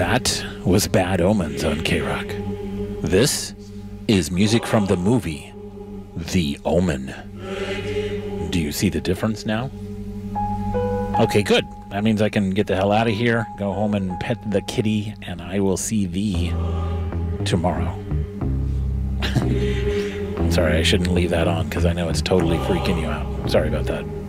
That was Bad Omens on K-Rock. This is music from the movie The Omen. Do you see the difference now? Okay, good. That means I can get the hell out of here, go home and pet the kitty, and I will see thee tomorrow. Sorry, I shouldn't leave that on because I know it's totally freaking you out. Sorry about that.